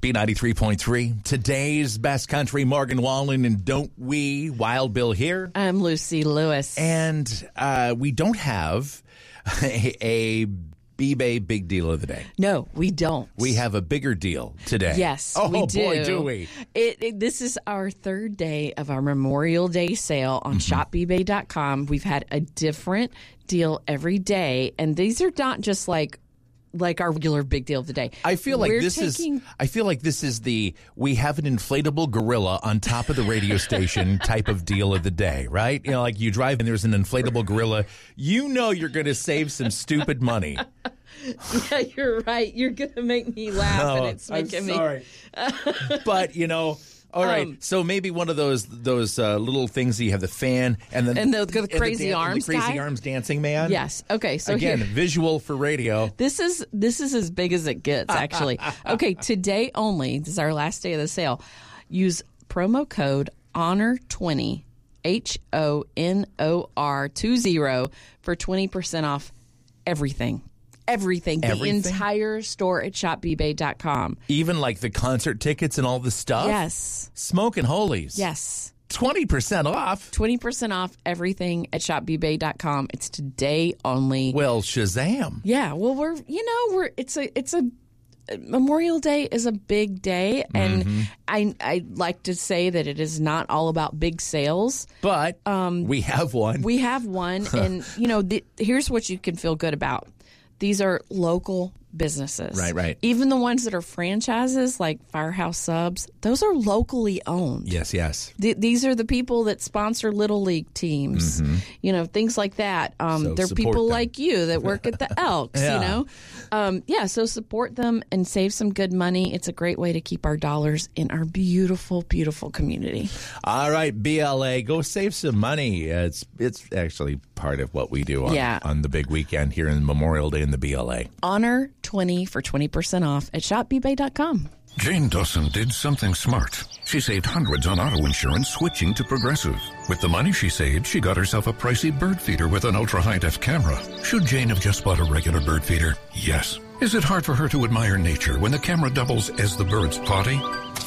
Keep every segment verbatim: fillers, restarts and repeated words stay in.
B ninety-three point three, today's best country, Morgan Wallen and Don't We, Wild Bill here. I'm Lucy Lewis. And uh, we don't have a, a B-Bay big deal of the day. No, we don't. We have a bigger deal today. Yes, oh, we do. Oh, boy, do we. It, it, this is our third day of our Memorial Day sale on mm-hmm. shop b bay dot com. We've had a different deal every day, and these are not just like like our regular big deal of the day. I feel like We're this taking... is I feel like this is the we have an inflatable gorilla on top of the radio station type of deal of the day, right? You know, like you drive and there's an inflatable gorilla, you know you're going to save some stupid money. Yeah, you're right. You're going to make me laugh no, and it's making I'm sorry. me But, you know, all right, um, so maybe one of those those uh, little things that you have the fan and then and the, the crazy and the, arms, and the crazy guy? arms dancing man. Yes. Okay. So again, here, visual for radio. This is this is as big as it gets. Actually. Okay. Today only. This is our last day of the sale. Use promo code honor twenty H O N O R two zero for twenty percent off everything. Everything, Everything, the entire store at shop b bay dot com. Even like the concert tickets and all the stuff? Yes. Smoking holies. Yes. twenty percent off? twenty percent off everything at shop b bay dot com. It's today only. Well, Shazam. Yeah, well, we're, you know, we're, it's a, it's a, Memorial Day is a big day, and mm-hmm. I I like to say that it is not all about big sales. But um, we have one. We have one, and, you know, the, here's what you can feel good about. These are local businesses. Right, right. Even the ones that are franchises like Firehouse Subs, those are locally owned. Yes, yes. Th- these are the people that sponsor Little League teams, mm-hmm. you know, things like that. Um, so they're people them. like you that work at the Elks, yeah. you know. Um, yeah, so support them and save some good money. It's a great way to keep our dollars in our beautiful, beautiful community. All right, B L A, go save some money. It's it's actually part of what we do on, yeah. on the big weekend here in Memorial Day in the B L A. Honor twenty for twenty percent off at shop b bay dot com. Jane Dawson did something smart. She saved hundreds on auto insurance switching to Progressive. With the money she saved, she got herself a pricey bird feeder with an ultra-high-def camera. Should Jane have just bought a regular bird feeder? Yes. Is it hard for her to admire nature when the camera doubles as the bird's potty?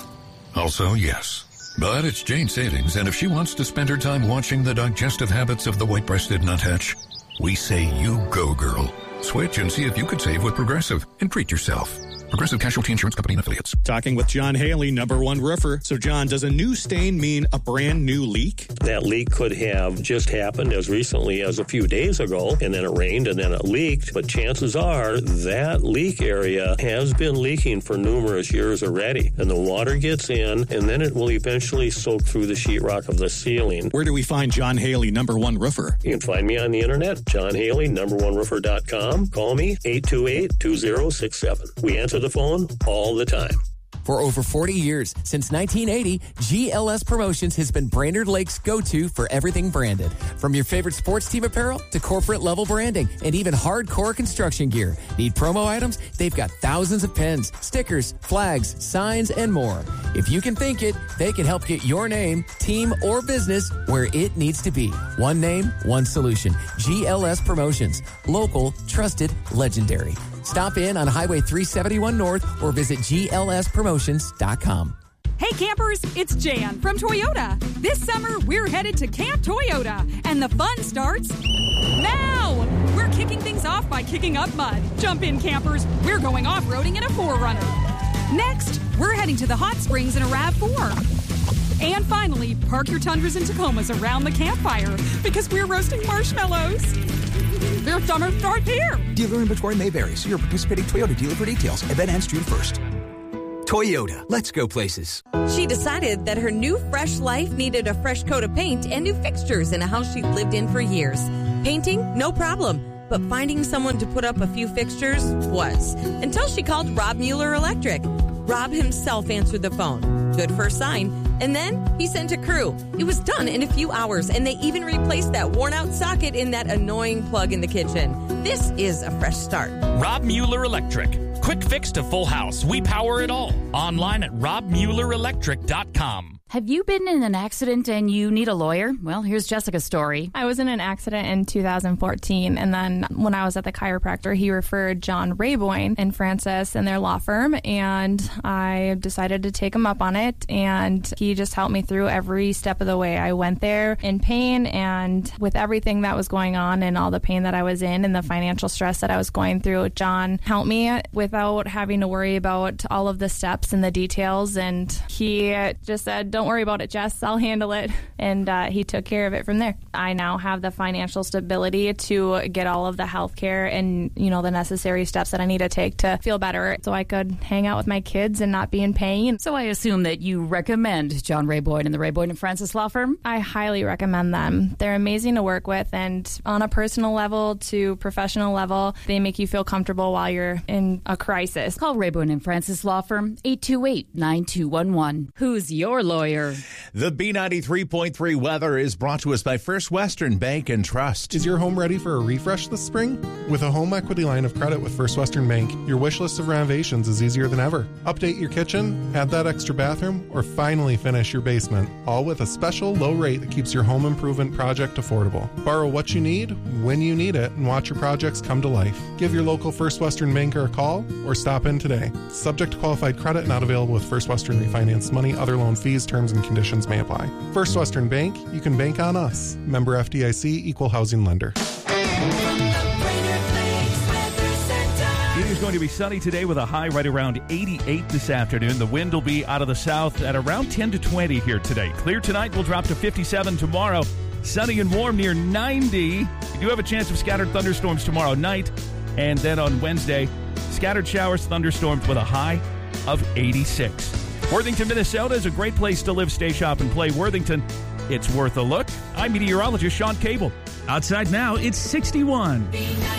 Also, yes. But it's Jane's savings, and if she wants to spend her time watching the digestive habits of the white-breasted nuthatch, we say you go, girl. Switch and see if you could save with Progressive and treat yourself. Progressive Casualty Insurance Company and Affiliates. Talking with John Haley, number one roofer. So, John, does a new stain mean a brand new leak? That leak could have just happened as recently as a few days ago, and then it rained and then it leaked. But chances are that leak area has been leaking for numerous years already. And the water gets in, and then it will eventually soak through the sheetrock of the ceiling. Where do we find John Haley, number one roofer? You can find me on the internet, john haley number one roofer dot com. Call me, eight two eight, two zero six seven. We answer the phone all the time. For over forty years, since nineteen eighty, G L S Promotions has been Brainerd Lake's go-to for everything branded. From your favorite sports team apparel to corporate-level branding and even hardcore construction gear. Need promo items? They've got thousands of pins, stickers, flags, signs, and more. If you can think it, they can help get your name, team, or business where it needs to be. One name, one solution. G L S Promotions. Local, trusted, legendary. Stop in on Highway three seventy-one North or visit G L S promotions dot com. Hey campers, it's Jan from Toyota. This summer, we're headed to Camp Toyota, and the fun starts now. We're kicking things off by kicking up mud. Jump in, campers. We're going off-roading in a four runner. Next, we're heading to the hot springs in a RAV four. And finally, park your Tundras and Tacomas around the campfire because we're roasting marshmallows. Their summer starts here. Dealer inventory may vary. See your participating Toyota dealer for details. Event ends June first. Toyota, let's go places. She decided that her new fresh life needed a fresh coat of paint and new fixtures in a house she'd lived in for years. Painting, no problem. But finding someone to put up a few fixtures was. Until she called Rob Mueller Electric. Rob himself answered the phone. Good first sign. And then he sent a crew. It was done in a few hours, and they even replaced that worn-out socket in that annoying plug in the kitchen. This is a fresh start. Rob Mueller Electric. Quick fix to full house. We power it all. Online at rob mueller electric dot com. Have you been in an accident and you need a lawyer? Well, here's Jessica's story. I was in an accident in two thousand fourteen, and then when I was at the chiropractor, he referred John Rayboyne and Francis and their law firm, and I decided to take him up on it, and he just helped me through every step of the way. I went there in pain, and with everything that was going on and all the pain that I was in and the financial stress that I was going through, John helped me without having to worry about all of the steps and the details, and he just said, "Don't worry about it, Jess. I'll handle it." And uh, he took care of it from there. I now have the financial stability to get all of the health care and, you know, the necessary steps that I need to take to feel better so I could hang out with my kids and not be in pain. So I assume that you recommend John Rayboyne and the Rayboyne and Francis Law Firm? I highly recommend them. They're amazing to work with, and on a personal level to professional level, they make you feel comfortable while you're in a crisis. Call Rayboyne and Francis Law Firm, eight two eight, nine two one one. Who's your lawyer? The B ninety-three point three weather is brought to us by First Western Bank and Trust. Is your home ready for a refresh this spring? With a home equity line of credit with First Western Bank, your wish list of renovations is easier than ever. Update your kitchen, add that extra bathroom, or finally finish your basement, all with a special low rate that keeps your home improvement project affordable. Borrow what you need, when you need it, and watch your projects come to life. Give your local First Western banker a call or stop in today. Subject to qualified credit, not available with First Western refinance money. Other loan fees, terms, and conditions may apply. First Western Bank, you can bank on us. Member F D I C, Equal Housing Lender. It is going to be sunny today with a high right around eighty-eight this afternoon. The wind will be out of the south at around ten to twenty here today. Clear tonight, will drop to fifty-seven tomorrow. Sunny and warm near ninety. You do have a chance of scattered thunderstorms tomorrow night. And then on Wednesday, scattered showers, thunderstorms with a high of eighty-six. Worthington, Minnesota is a great place to live, stay, shop, and play. Worthington, it's worth a look. I'm meteorologist Sean Cable. Outside now, it's sixty-one.